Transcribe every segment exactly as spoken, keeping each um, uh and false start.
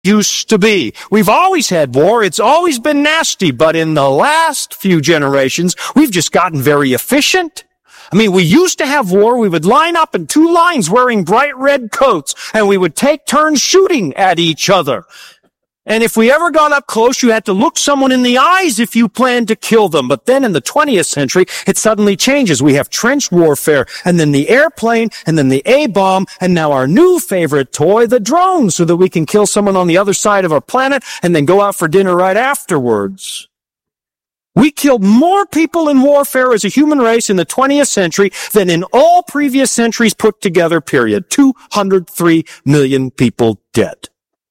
used to be. We've always had war. It's always been nasty. But in the last few generations, we've just gotten very efficient. I mean, we used to have war. We would line up in two lines wearing bright red coats, and we would take turns shooting at each other. And if we ever got up close, you had to look someone in the eyes if you planned to kill them. But then in the twentieth century, it suddenly changes. We have trench warfare, and then the airplane, and then the A-bomb, and now our new favorite toy, the drone, so that we can kill someone on the other side of our planet and then go out for dinner right afterwards. We killed more people in warfare as a human race in the twentieth century than in all previous centuries put together, period. two hundred three million people dead.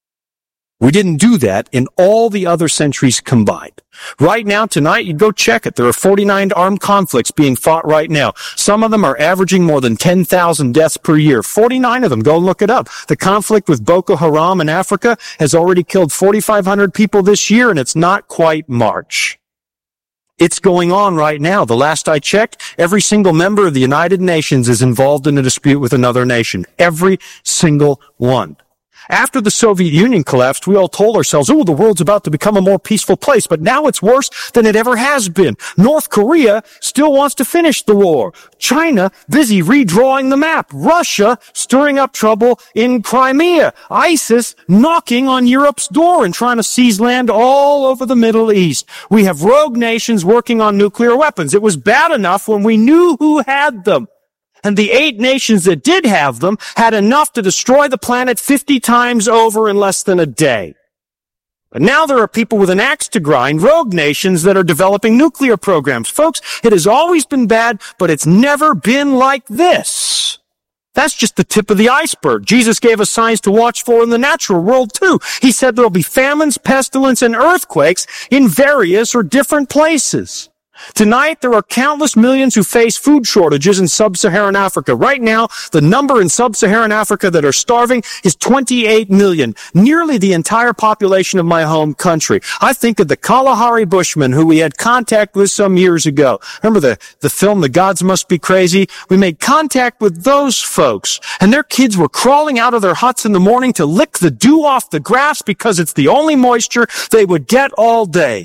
We didn't do that in all the other centuries combined. Right now, tonight, you go check it. There are forty-nine armed conflicts being fought right now. Some of them are averaging more than ten thousand deaths per year. forty-nine of them. Go look it up. The conflict with Boko Haram in Africa has already killed forty-five hundred people this year, and it's not quite March. It's going on right now. The last I checked, every single member of the United Nations is involved in a dispute with another nation. Every single one. After the Soviet Union collapsed, we all told ourselves, oh, the world's about to become a more peaceful place. But now it's worse than it ever has been. North Korea still wants to finish the war. China busy redrawing the map. Russia stirring up trouble in Crimea. ISIS knocking on Europe's door and trying to seize land all over the Middle East. We have rogue nations working on nuclear weapons. It was bad enough when we knew who had them. And the eight nations that did have them had enough to destroy the planet fifty times over in less than a day. But now there are people with an axe to grind, rogue nations that are developing nuclear programs. Folks, it has always been bad, but it's never been like this. That's just the tip of the iceberg. Jesus gave us signs to watch for in the natural world too. He said there will be famines, pestilence, and earthquakes in various or different places. Tonight, there are countless millions who face food shortages in sub-Saharan Africa. Right now, the number in sub-Saharan Africa that are starving is twenty-eight million, nearly the entire population of my home country. I think of the Kalahari Bushmen who we had contact with some years ago. Remember the, the film, The Gods Must Be Crazy? We made contact with those folks, and their kids were crawling out of their huts in the morning to lick the dew off the grass because it's the only moisture they would get all day.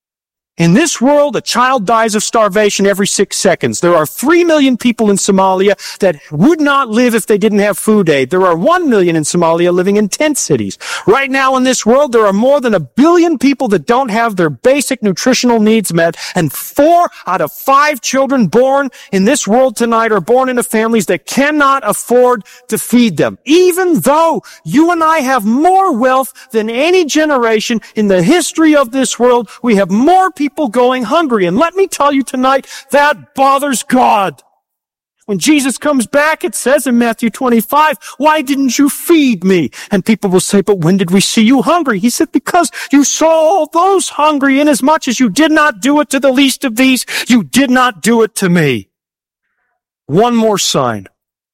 In this world, a child dies of starvation every six seconds. There are three million people in Somalia that would not live if they didn't have food aid. There are one million in Somalia living in tent cities. Right now in this world, there are more than a billion people that don't have their basic nutritional needs met, and four out of five children born in this world tonight are born into families that cannot afford to feed them. Even though you and I have more wealth than any generation in the history of this world, we have more people people going hungry. And let me tell you tonight, that bothers God. When Jesus comes back, it says in Matthew twenty-five, why didn't you feed me? And people will say, but when did we see you hungry? He said, because you saw all those hungry, inasmuch as you did not do it to the least of these, you did not do it to me. One more sign.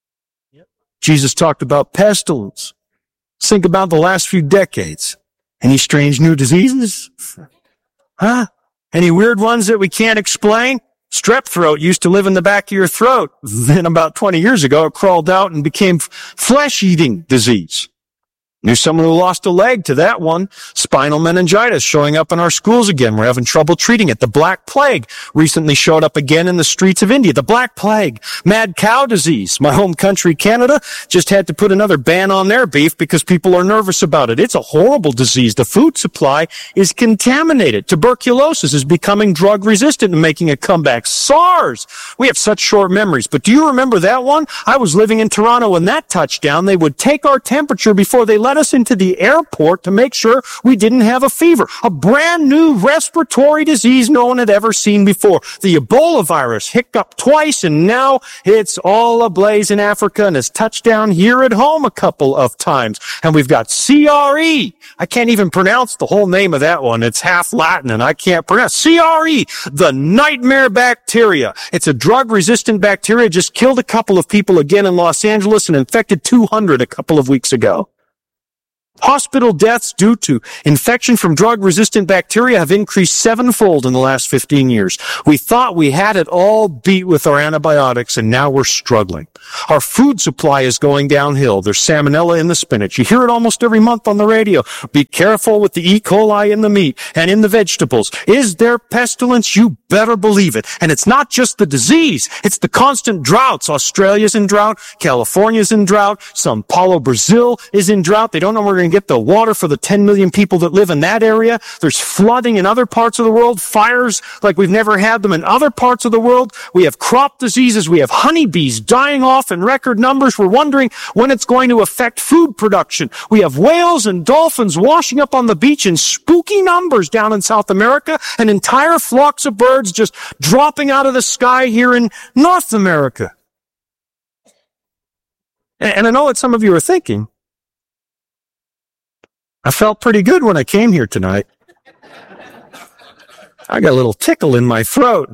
Jesus talked about pestilence. Think about the last few decades. Any strange new diseases? Huh? Any weird ones that we can't explain? Strep throat used to live in the back of your throat. Then about twenty years ago, it crawled out and became flesh-eating disease. Knew someone who lost a leg to that one. Spinal meningitis showing up in our schools again. We're having trouble treating it. The Black Plague recently showed up again in the streets of India. The Black Plague. Mad cow disease. My home country, Canada, just had to put another ban on their beef because people are nervous about it. It's a horrible disease. The food supply is contaminated. Tuberculosis is becoming drug resistant and making a comeback. SARS. We have such short memories. But do you remember that one? I was living in Toronto when that touched down. They would take our temperature before they let us into the airport to make sure we didn't have a fever. A brand new respiratory disease no one had ever seen before. The Ebola virus hiccuped twice, and now it's all ablaze in Africa and has touched down here at home a couple of times. And we've got C R E. I can't even pronounce the whole name of that one. It's half Latin and I can't pronounce. C R E, the nightmare bacteria. It's a drug-resistant bacteria. Just killed a couple of people again in Los Angeles and infected two hundred a couple of weeks ago. Hospital deaths due to infection from drug-resistant bacteria have increased sevenfold in the last fifteen years. We thought we had it all beat with our antibiotics, and now we're struggling. Our food supply is going downhill. There's salmonella in the spinach. You hear it almost every month on the radio. Be careful with the E. coli in the meat and in the vegetables. Is there pestilence? You better believe it. And it's not just the disease. It's the constant droughts. Australia's in drought. California's in drought. Sao Paulo, Brazil is in drought. They don't know where we're going to get the water for the ten million people that live in that area. There's flooding in other parts of the world, fires like we've never had them in other parts of the world. We have crop diseases. We have honeybees dying off in record numbers. We're wondering when it's going to affect food production. We have whales and dolphins washing up on the beach in spooky numbers down in South America, and entire flocks of birds just dropping out of the sky here in North America. And I know what some of you are thinking. I felt pretty good when I came here tonight. I got a little tickle in my throat.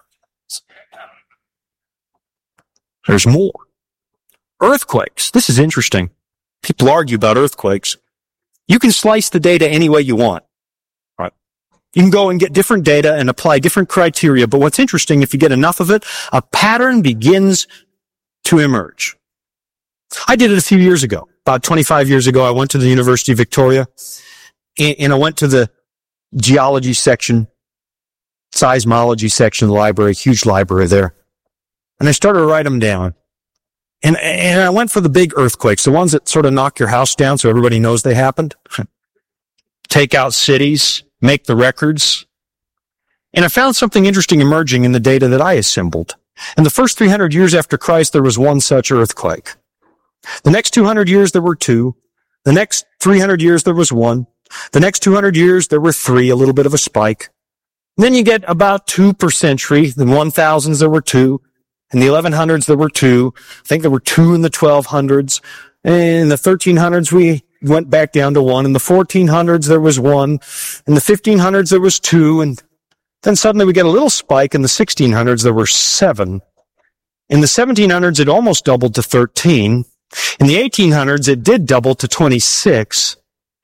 There's more. Earthquakes. This is interesting. People argue about earthquakes. You can slice the data any way you want. Right? You can go and get different data and apply different criteria, but what's interesting, if you get enough of it, a pattern begins to emerge. I did it a few years ago. About twenty-five years ago, I went to the University of Victoria, and I went to the geology section, seismology section of the library, huge library there, and I started to write them down. And, and I went for the big earthquakes, the ones that sort of knock your house down so everybody knows they happened. Take out cities, make the records. And I found something interesting emerging in the data that I assembled. In the first three hundred years after Christ, there was one such earthquake. The next two hundred years, there were two. The next three hundred years, there was one. The next two hundred years, there were three, a little bit of a spike. And then you get about two per century. The one thousands, there were two. In the eleven hundreds, there were two. I think there were two in the twelve hundreds. In the thirteen hundreds, we went back down to one. In the fourteen hundreds, there was one. In the fifteen hundreds, there was two. And then suddenly we get a little spike. In the sixteen hundreds, there were seven. In the seventeen hundreds, it almost doubled to thirteen. In the eighteen hundreds, it did double to twenty-six.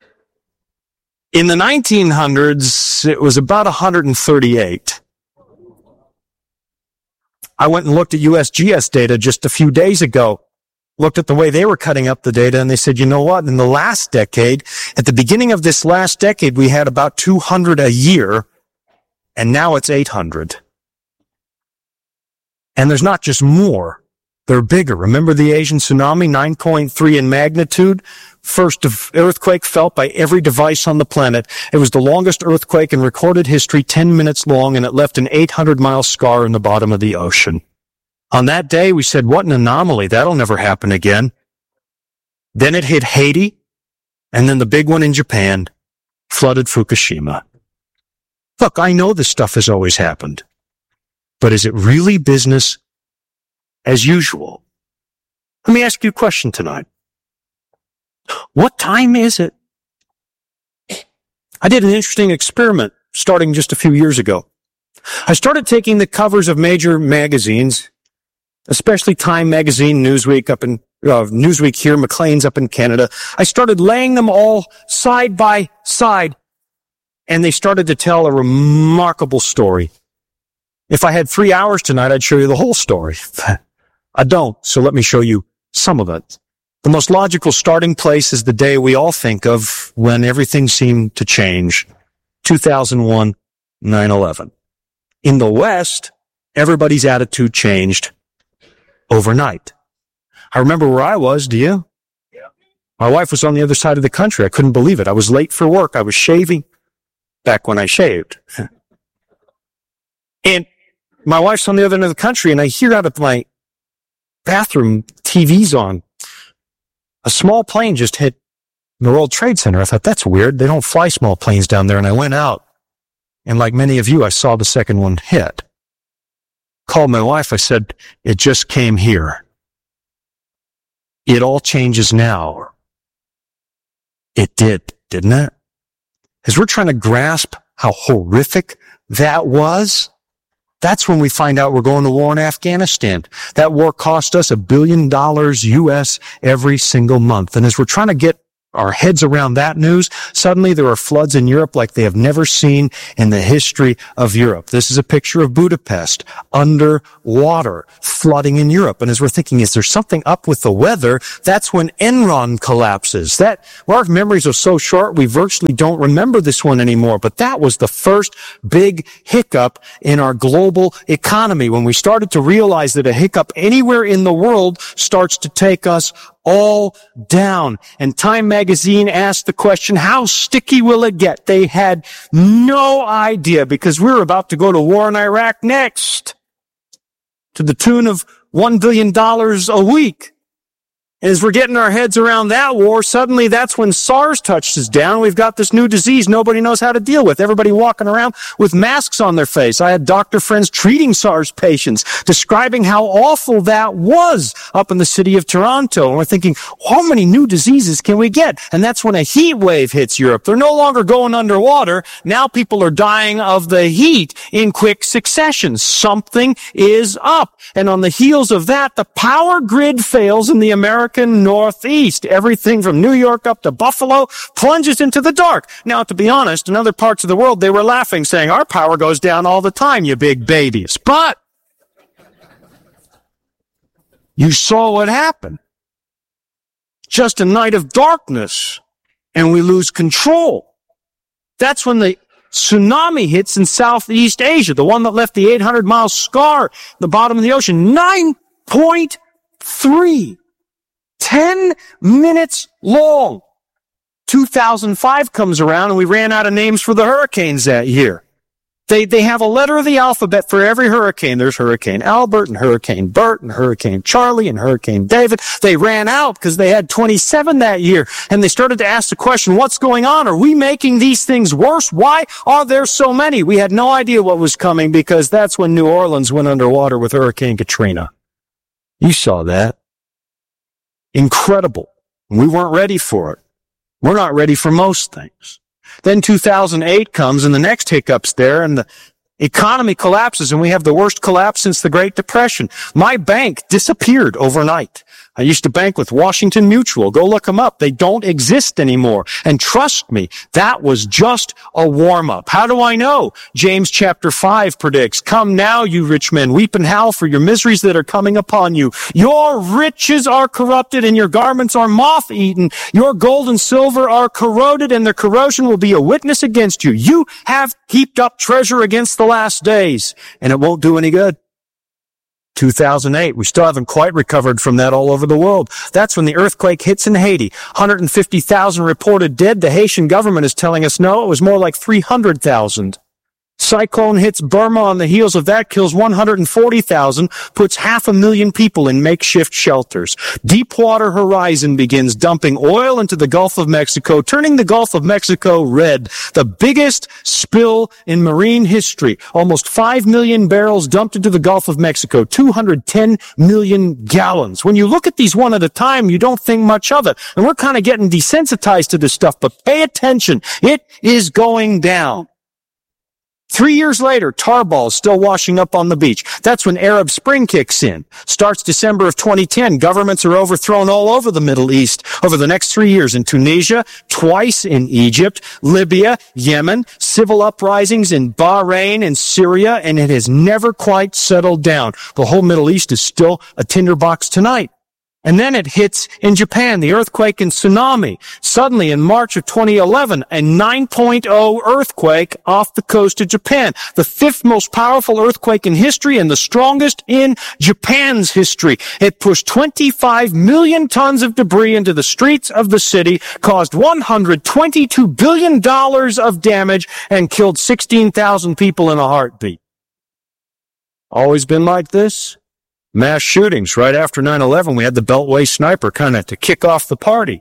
In the nineteen hundreds, it was about one hundred thirty-eight. I went and looked at U S G S data just a few days ago, looked at the way they were cutting up the data, and they said, you know what, in the last decade, at the beginning of this last decade, we had about two hundred a year, and now it's eight hundred. And there's not just more. They're bigger. Remember the Asian tsunami, nine point three in magnitude? First earthquake felt by every device on the planet. It was the longest earthquake in recorded history, ten minutes long, and it left an eight hundred mile scar in the bottom of the ocean. On that day, we said, what an anomaly. That'll never happen again. Then it hit Haiti, and then the big one in Japan flooded Fukushima. Look, I know this stuff has always happened, but is it really business as usual? Let me ask you a question tonight. What time is it? I did an interesting experiment starting just a few years ago. I started taking the covers of major magazines, especially Time Magazine, Newsweek up in, uh, Newsweek here, Maclean's up in Canada. I started laying them all side by side, and they started to tell a remarkable story. If I had three hours tonight, I'd show you the whole story. I don't, so let me show you some of it. The most logical starting place is the day we all think of when everything seemed to change. two thousand one, nine eleven. In the West, everybody's attitude changed overnight. I remember where I was, do you? Yeah. My wife was on the other side of the country. I couldn't believe it. I was late for work. I was shaving back when I shaved. And my wife's on the other end of the country, and I hear out of my bathroom, T V's on. A small plane just hit the World Trade Center. I thought, that's weird. They don't fly small planes down there. And I went out, and like many of you, I saw the second one hit. Called my wife. I said, it just came here. It all changes now. It did, didn't it? As we're trying to grasp how horrific that was, that's when we find out we're going to war in Afghanistan. That war cost us a billion dollars U S every single month. And as we're trying to get our heads around that news, suddenly there are floods in Europe like they have never seen in the history of Europe. This is a picture of Budapest underwater, flooding in Europe. And as we're thinking, is there something up with the weather? That's when Enron collapses. That, well, our memories are so short, we virtually don't remember this one anymore. But that was the first big hiccup in our global economy, when we started to realize that a hiccup anywhere in the world starts to take us all down. And Time magazine asked the question, how sticky will it get? They had no idea, because we were about to go to war in Iraq next, to the tune of one billion dollars a week. As we're getting our heads around that war, suddenly that's when SARS touched us down. We've got this new disease nobody knows how to deal with. Everybody walking around with masks on their face. I had doctor friends treating SARS patients, describing how awful that was up in the city of Toronto. And we're thinking, how many new diseases can we get? And that's when a heat wave hits Europe. They're no longer going underwater. Now people are dying of the heat in quick succession. Something is up. And on the heels of that, the power grid fails in the American Northeast. Everything from New York up to Buffalo plunges into the dark. Now, to be honest, in other parts of the world, they were laughing, saying, our power goes down all the time, you big babies. But you saw what happened. Just a night of darkness, and we lose control. That's when the tsunami hits in Southeast Asia, the one that left the eight hundred mile scar at the bottom of the ocean. nine point three. Ten minutes long. two thousand five comes around and we ran out of names for the hurricanes that year. They, they have a letter of the alphabet for every hurricane. There's Hurricane Albert and Hurricane Bert and Hurricane Charlie and Hurricane David. They ran out because they had twenty-seven that year. And they started to ask the question, what's going on? Are we making these things worse? Why are there so many? We had no idea what was coming, because that's when New Orleans went underwater with Hurricane Katrina. You saw that. Incredible. We weren't ready for it. We're not ready for most things. Then two thousand eight comes and the next hiccup's there and the economy collapses and we have the worst collapse since the Great Depression. My bank disappeared overnight. I used to bank with Washington Mutual. Go look them up. They don't exist anymore. And trust me, that was just a warm-up. How do I know? James chapter five predicts, come now, you rich men, weep and howl for your miseries that are coming upon you. Your riches are corrupted and your garments are moth-eaten. Your gold and silver are corroded and their corrosion will be a witness against you. You have heaped up treasure against the last days, and it won't do any good. two thousand eight. We still haven't quite recovered from that all over the world. That's when the earthquake hits in Haiti. one hundred fifty thousand reported dead. The Haitian government is telling us no, it was more like three hundred thousand. Cyclone hits Burma on the heels of that, kills one hundred forty thousand, puts half a million people in makeshift shelters. Deepwater Horizon begins dumping oil into the Gulf of Mexico, turning the Gulf of Mexico red. The biggest spill in marine history. Almost five million barrels dumped into the Gulf of Mexico, two hundred ten million gallons. When you look at these one at a time, you don't think much of it. And we're kind of getting desensitized to this stuff, but pay attention. It is going down. Three years later, tar balls still washing up on the beach. That's when Arab Spring kicks in. Starts December of twenty ten. Governments are overthrown all over the Middle East over the next three years. In Tunisia, twice in Egypt, Libya, Yemen, civil uprisings in Bahrain and Syria, and it has never quite settled down. The whole Middle East is still a tinderbox tonight. And then it hits in Japan, the earthquake and tsunami. Suddenly, in March of twenty eleven, a nine point oh earthquake off the coast of Japan. The fifth most powerful earthquake in history and the strongest in Japan's history. It pushed twenty-five million tons of debris into the streets of the city, caused one hundred twenty-two billion dollars of damage, and killed sixteen thousand people in a heartbeat. Always been like this? Mass shootings. Right after nine eleven, we had the Beltway sniper kind of to kick off the party.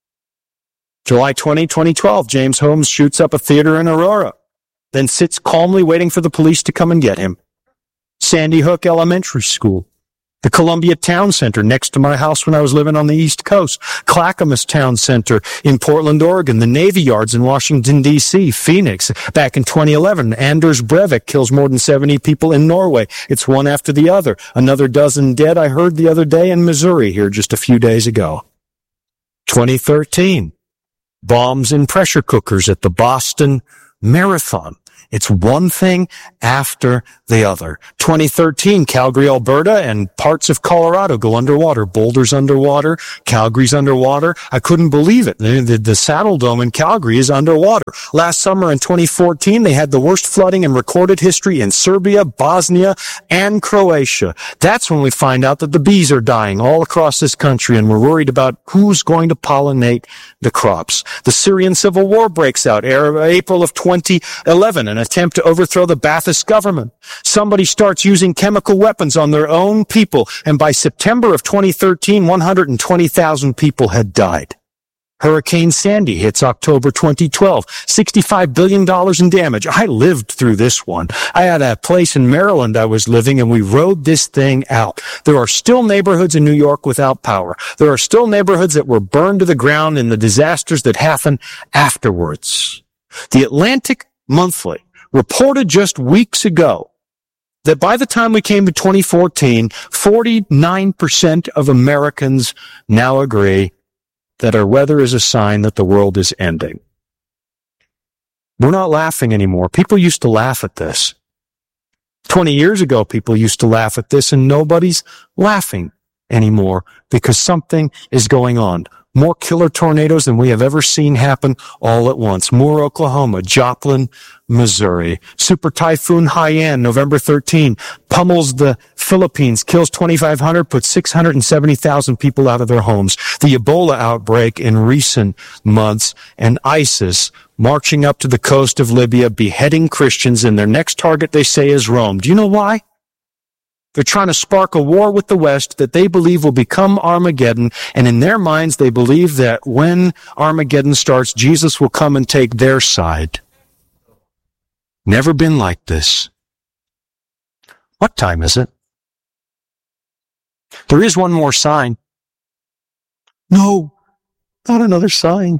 July twentieth, twenty twelve, James Holmes shoots up a theater in Aurora, then sits calmly waiting for the police to come and get him. Sandy Hook Elementary School. The Columbia Town Center next to my house when I was living on the East Coast. Clackamas Town Center in Portland, Oregon. The Navy Yards in Washington, D C Phoenix. Back in twenty eleven, Anders Breivik kills more than seventy people in Norway. It's one after the other. Another dozen dead I heard the other day in Missouri here just a few days ago. twenty thirteen. bombs in pressure cookers at the Boston Marathon. It's one thing after the other. twenty thirteen, Calgary, Alberta, and parts of Colorado go underwater. Boulder's underwater. Calgary's underwater. I couldn't believe it. The, the, the Saddle Dome in Calgary is underwater. Last summer in twenty fourteen, they had the worst flooding in recorded history in Serbia, Bosnia, and Croatia. That's when we find out that the bees are dying all across this country, and we're worried about who's going to pollinate the crops. The Syrian civil war breaks out April of twenty eleven, an attempt to overthrow the Ba'athist government. Somebody starts using chemical weapons on their own people, and by September of twenty thirteen, one hundred twenty thousand people had died. Hurricane Sandy hits October twenty twelve, sixty-five billion dollars in damage. I lived through this one. I had a place in Maryland I was living, and we rode this thing out. There are still neighborhoods in New York without power. There are still neighborhoods that were burned to the ground in the disasters that happened afterwards. The Atlantic Monthly reported just weeks ago that by the time we came to twenty fourteen, forty-nine percent of Americans now agree that our weather is a sign that the world is ending. We're not laughing anymore. People used to laugh at this. twenty years ago, people used to laugh at this, and nobody's laughing anymore because something is going on. More killer tornadoes than we have ever seen happen all at once. Moore, Oklahoma, Joplin, Missouri. Super Typhoon Haiyan, November thirteenth, pummels the Philippines, kills twenty-five hundred, puts six hundred seventy thousand people out of their homes. The Ebola outbreak in recent months, and ISIS marching up to the coast of Libya, beheading Christians, and their next target, they say, is Rome. Do you know why? They're trying to spark a war with the West that they believe will become Armageddon, and in their minds they believe that when Armageddon starts, Jesus will come and take their side. Never been like this. What time is it? There is one more sign. No, not another sign.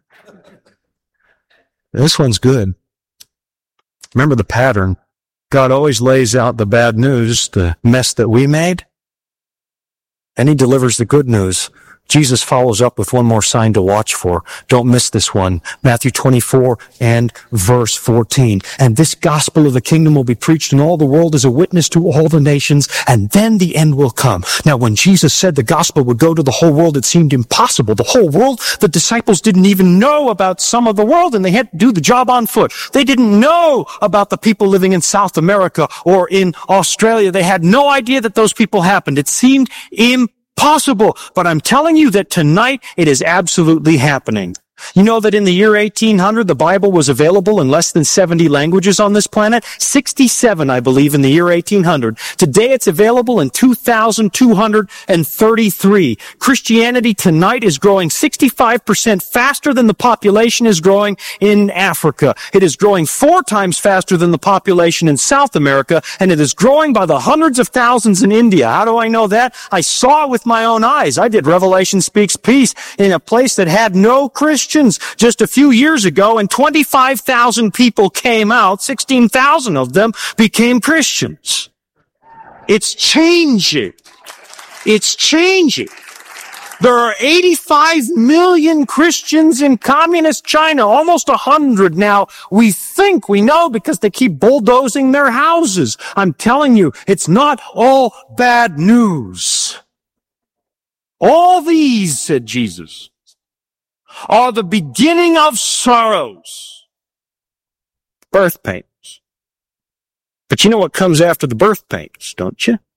This one's good. Remember the pattern. God always lays out the bad news, the mess that we made, and he delivers the good news. Jesus follows up with one more sign to watch for. Don't miss this one. Matthew twenty-four and verse fourteen. And this gospel of the kingdom will be preached in all the world as a witness to all the nations, and then the end will come. Now, when Jesus said the gospel would go to the whole world, it seemed impossible. The whole world, the disciples didn't even know about some of the world, and they had to do the job on foot. They didn't know about the people living in South America or in Australia. They had no idea that those people happened. It seemed impossible. Possible, but I'm telling you that tonight it is absolutely happening. You know that in the year eighteen hundred, the Bible was available in less than seventy languages on this planet? sixty-seven, I believe, in the year eighteen hundred. Today it's available in two thousand two hundred thirty-three. Christianity tonight is growing sixty-five percent faster than the population is growing in Africa. It is growing four times faster than the population in South America, and it is growing by the hundreds of thousands in India. How do I know that? I saw it with my own eyes. I did Revelation Speaks Peace in a place that had no Christians just a few years ago, and twenty-five thousand people came out. sixteen thousand of them became Christians. It's changing. It's changing. There are eighty-five million Christians in communist China, almost one hundred now. We think we know because they keep bulldozing their houses. I'm telling you, it's not all bad news. All these, said Jesus, are the beginning of sorrows. Birth pains. But you know what comes after the birth pains, don't you?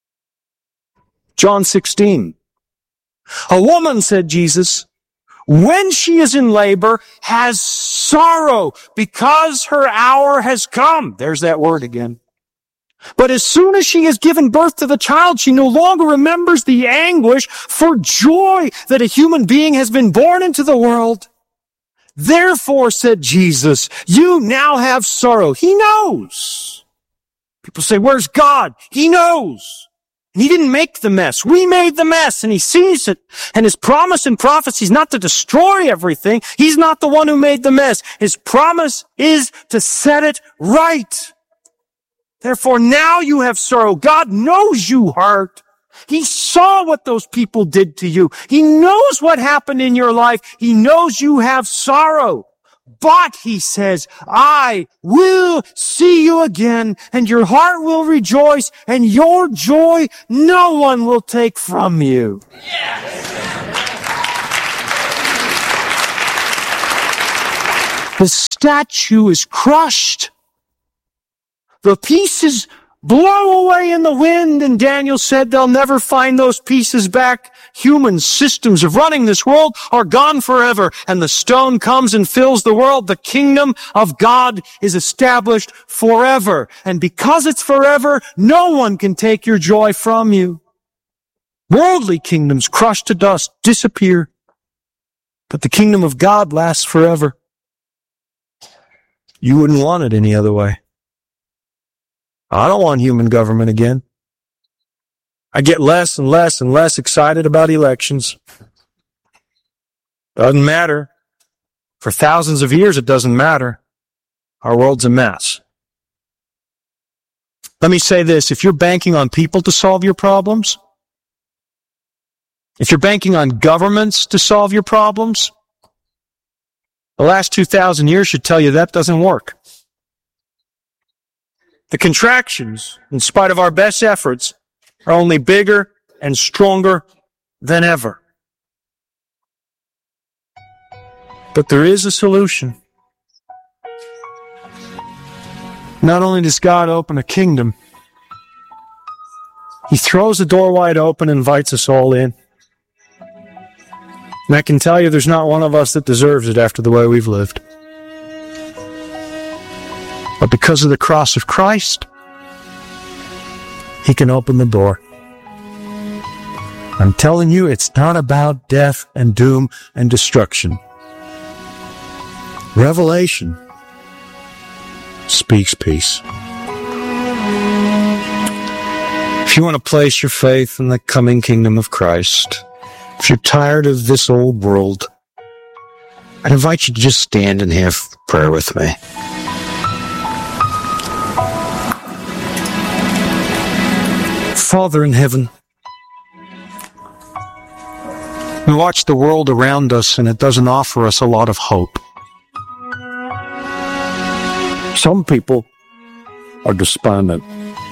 John sixteen. A woman, said Jesus, when she is in labor, has sorrow because her hour has come. There's that word again. But as soon as she has given birth to the child, she no longer remembers the anguish for joy that a human being has been born into the world. Therefore, said Jesus, you now have sorrow. He knows. People say, where's God? He knows. And he didn't make the mess. We made the mess, and he sees it. And his promise and prophecy is not to destroy everything. He's not the one who made the mess. His promise is to set it right. Therefore, now you have sorrow. God knows you hurt. He saw what those people did to you. He knows what happened in your life. He knows you have sorrow. But, he says, I will see you again, and your heart will rejoice, and your joy no one will take from you. Yes. The statue is crushed. The pieces blow away in the wind, and Daniel said they'll never find those pieces back. Human systems of running this world are gone forever, and the stone comes and fills the world. The kingdom of God is established forever, and because it's forever, no one can take your joy from you. Worldly kingdoms crush to dust, disappear, but the kingdom of God lasts forever. You wouldn't want it any other way. I don't want human government again. I get less and less and less excited about elections. Doesn't matter. For thousands of years, it doesn't matter. Our world's a mess. Let me say this. If you're banking on people to solve your problems, if you're banking on governments to solve your problems, the last two thousand years should tell you that doesn't work. The contractions, in spite of our best efforts, are only bigger and stronger than ever. But there is a solution. Not only does God open a kingdom, He throws the door wide open and invites us all in. And I can tell you there's not one of us that deserves it after the way we've lived. But because of the cross of Christ, He can open the door. I'm telling you, it's not about death and doom and destruction. Revelation speaks peace. If you want to place your faith in the coming kingdom of Christ, if you're tired of this old world, I'd invite you to just stand and have prayer with me. Father in heaven, we watch the world around us and it doesn't offer us a lot of hope. Some people are despondent.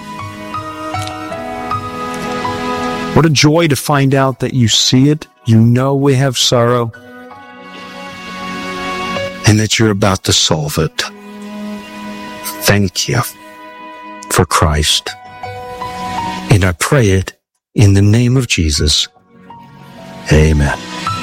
What a joy to find out that you see it, you know we have sorrow, and that you're about to solve it. Thank you for Christ. And I pray it in the name of Jesus. Amen.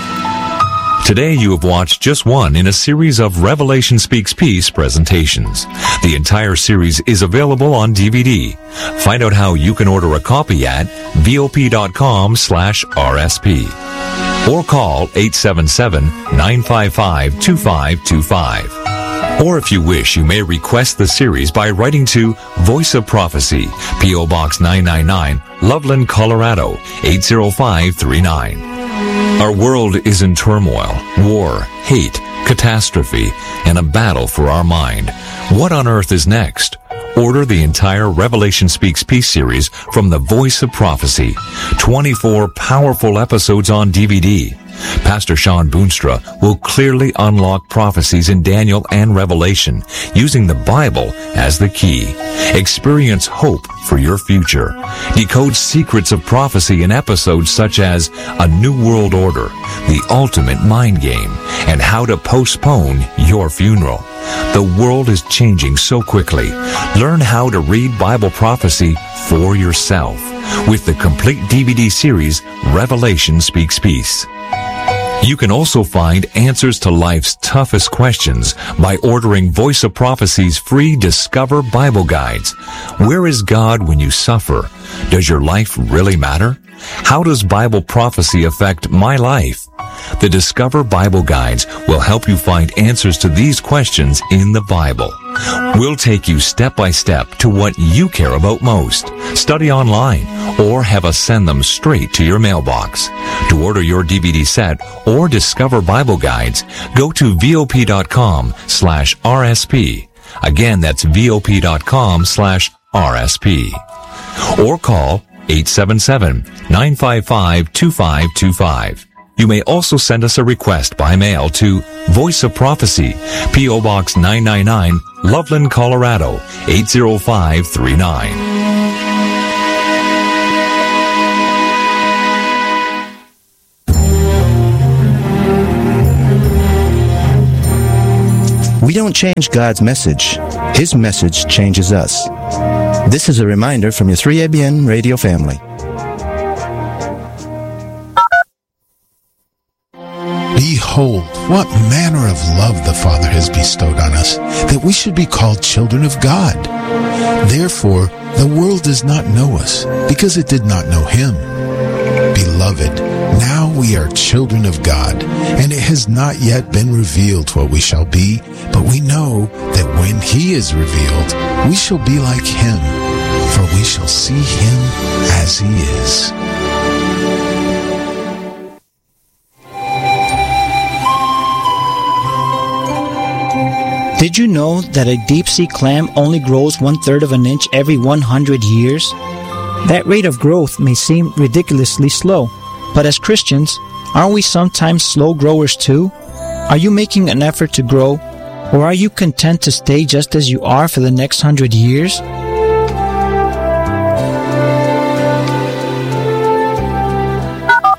Today you have watched just one in a series of Revelation Speaks Peace presentations. The entire series is available on D V D. Find out how you can order a copy at V O P dot com slash R S P or call eight seven seven, nine five five, two five two five. Or if you wish, you may request the series by writing to Voice of Prophecy, P O Box nine ninety-nine, Loveland, Colorado, eight zero five three nine. Our world is in turmoil, war, hate, catastrophe, and a battle for our mind. What on earth is next? Order the entire Revelation Speaks Peace series from the Voice of Prophecy. twenty-four powerful episodes on D V D. Pastor Sean Boonstra will clearly unlock prophecies in Daniel and Revelation using the Bible as the key. Experience hope for your future. Decode secrets of prophecy in episodes such as A New World Order, The Ultimate Mind Game, and How to Postpone Your Funeral. The world is changing so quickly. Learn how to read Bible prophecy for yourself with the complete D V D series Revelation Speaks Peace. You can also find answers to life's toughest questions by ordering Voice of Prophecy's free Discover Bible Guides. Where is God when you suffer? Does your life really matter? How does Bible prophecy affect my life? The Discover Bible Guides will help you find answers to these questions in the Bible. We'll take you step by step to what you care about most. Study online or have us send them straight to your mailbox. To order your D V D set or Discover Bible Guides, go to V O P dot com slash R S P. Again, that's V O P dot com slash R S P. Or call eight seven seven, nine five five, two five two five. You may also send us a request by mail to Voice of Prophecy, P O. Box nine ninety-nine, Loveland, Colorado, eight zero five three nine. We don't change God's message. His message changes us. This is a reminder from your three A B N radio family. Behold, what manner of love the Father has bestowed on us, that we should be called children of God. Therefore, the world does not know us, because it did not know him. Beloved, now we are children of God, and it has not yet been revealed what we shall be, but we know that when he is revealed, we shall be like him, for we shall see him as he is. Did you know that a deep-sea clam only grows one-third of an inch every one hundred years? That rate of growth may seem ridiculously slow, but as Christians, aren't we sometimes slow growers too? Are you making an effort to grow, or are you content to stay just as you are for the next hundred years?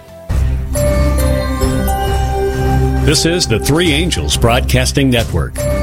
This is the Three Angels Broadcasting Network,